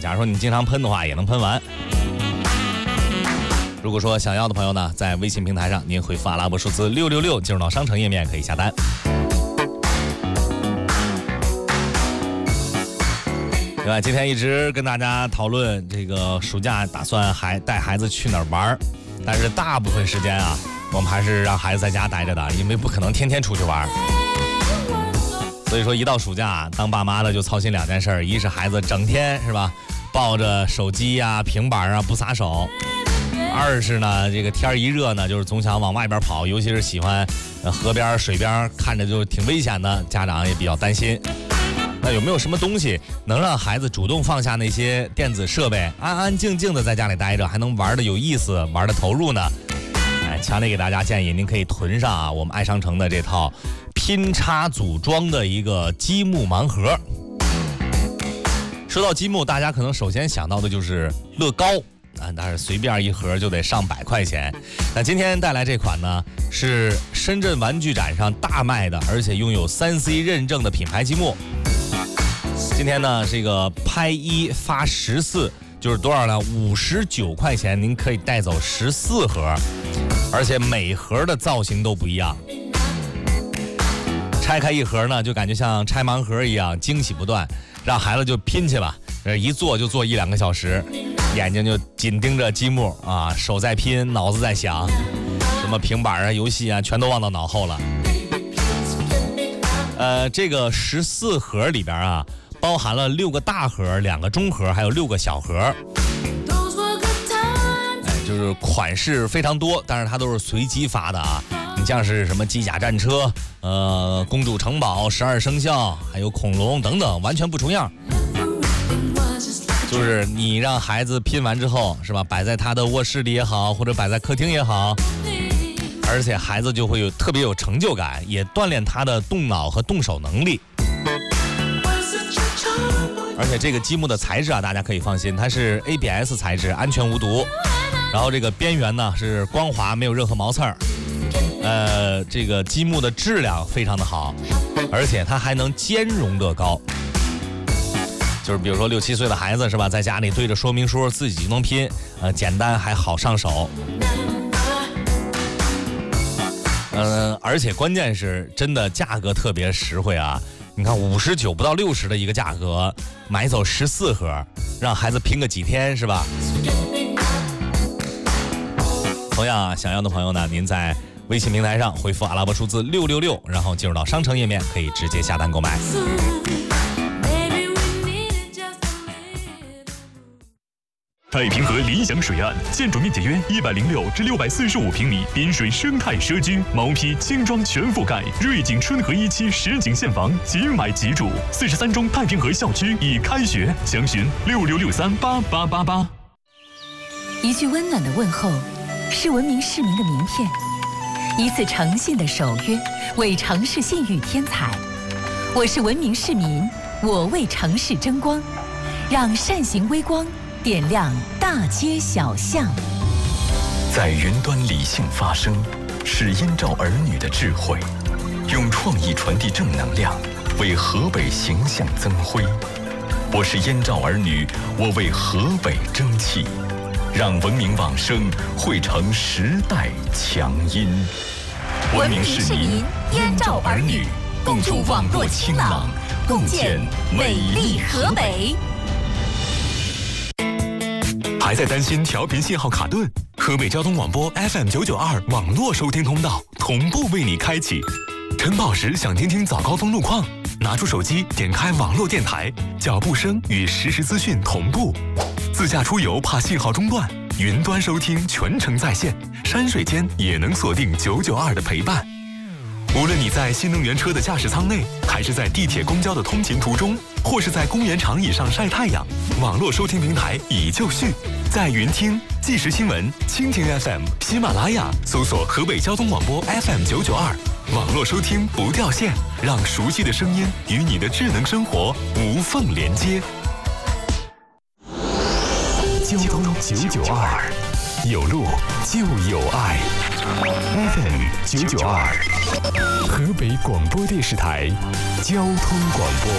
假如说你经常喷的话，也能喷完。如果说想要的朋友呢，在微信平台上您回复阿拉伯数字666进入到商城页面可以下单。另外，今天一直跟大家讨论这个暑假打算带孩子去哪儿玩，但是大部分时间啊，我们还是让孩子在家待着的，因为不可能天天出去玩。所以说一到暑假，当爸妈的就操心2件事，一是孩子整天是吧抱着手机啊、平板啊不撒手；二是呢这个天一热呢，就是总想往外边跑，尤其是喜欢河边、水边，看着就挺危险的，家长也比较担心。那有没有什么东西能让孩子主动放下那些电子设备，安安静静的在家里待着，还能玩的有意思，玩的投入呢？强烈给大家建议，您可以囤上啊我们爱商城的这套拼插组装的一个积木盲盒。说到积木，大家可能首先想到的就是乐高啊，但是随便一盒就得上100块钱。那今天带来这款呢，是深圳玩具展上大卖的，而且拥有3C 认证的品牌积木。今天呢，这个拍1发14，就是多少呢？59块钱，您可以带走14盒，而且每盒的造型都不一样。拆开一盒呢，就感觉像拆盲盒一样，惊喜不断。让孩子就拼去吧，一坐就坐1-2个小时，眼睛就紧盯着积木啊，手在拼，脑子在想，什么平板啊、游戏啊，全都忘到脑后了。这个14盒里边啊，包含了6个大盒、2个中盒，还有6个小盒。就是款式非常多，但是它都是随机发的啊。你像是什么机甲战车、公主城堡、12生肖，还有恐龙等等，完全不重样。就是你让孩子拼完之后，是吧？摆在他的卧室里也好，或者摆在客厅也好，而且孩子就会特别有成就感，也锻炼他的动脑和动手能力。而且这个积木的材质啊，大家可以放心，它是 ABS 材质，安全无毒。然后这个边缘呢是光滑，没有任何毛刺儿。这个积木的质量非常的好，而且它还能兼容乐高。就是比如说6、7岁的孩子是吧，在家里对着说明书自己就能拼，简单还好上手。而且关键是真的价格特别实惠啊！你看59不到60的一个价格，买走14盒，让孩子拼个几天是吧？同样啊，想要的朋友呢，您在微信平台上回复阿拉伯数字666，然后进入到商城页面，可以直接下单购买。 太平河理想水岸，建筑面积约106至645平米，滨水生态社区，毛坯轻装全覆盖，瑞景春和1期实景现房，即买即住。43中太平河校区已开学，详询66638888。 一句温暖的问候，是文明市民的名片；一次诚信的守约，为城市信誉添彩。我是文明市民，我为城市争光，让善行微光点亮大街小巷。 在云端理性发声，是燕赵儿女的智慧，用创意传递正能量，为河北形象增辉。我是燕赵儿女，我为河北争气，让文明往声汇成时代强音。 文明市民，燕赵儿女，共筑网络清朗，共建美丽河北。 还在担心调频信号卡顿？河北交通广播 FM992 网络收听通道同步为你开启。晨跑时想听听早高峰路况，拿出手机点开网络电台，脚步声与实时资讯同步。自驾出游怕信号中断，云端收听全程在线，山水间也能锁定992的陪伴。无论你在新能源车的驾驶舱内，还是在地铁公交的通勤途中，或是在公园长椅上晒太阳，网络收听平台已就绪，在云听、即时新闻、蜻蜓 FM、喜马拉雅搜索河北交通广播 FM992，网络收听不掉线，让熟悉的声音与你的智能生活无缝连接。交通992，有路就有爱。FM992，河北广播电视台交通广播。